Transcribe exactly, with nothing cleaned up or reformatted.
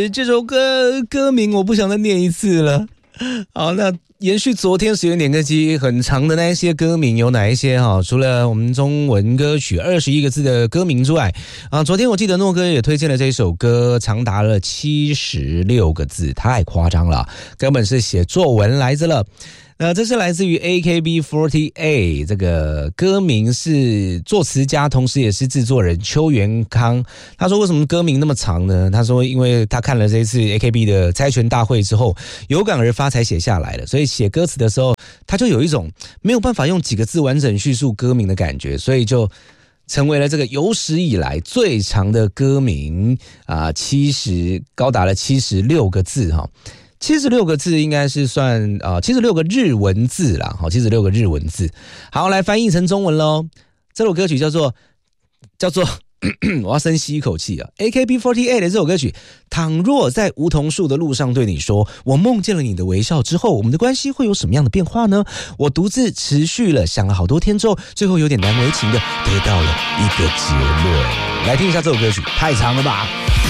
这首歌歌名我不想再念一次了。好，那延续昨天十元点歌机很长的那一些歌名有哪一些哈？除了我们中文歌曲二十一个字的歌名之外啊，昨天我记得诺哥也推荐了这一首歌，长达了七十六个字，太夸张了，根本是写作文来着了。那这是来自于 A K B 四十八， 这个歌名是作词家同时也是制作人邱元康。他说为什么歌名那么长呢？他说因为他看了这一次 A K B 的猜拳大会之后有感而发才写下来的，所以写歌词的时候他就有一种没有办法用几个字完整叙述歌名的感觉，所以就成为了这个有史以来最长的歌名啊，七十高达了七十六个字哈。七十六个字应该是算啊，七十六个日文字啦，好，七十六个日文字。好，来翻译成中文喽。这首歌曲叫做叫做我要深吸一口气啊 ！A K B 四十八 的这首歌曲，倘若在梧桐树的路上对你说，我梦见了你的微笑之后，我们的关系会有什么样的变化呢？我独自持续了，想了好多天之后，最后有点难为情的得到了一个结论。来听一下这首歌曲，太长了吧？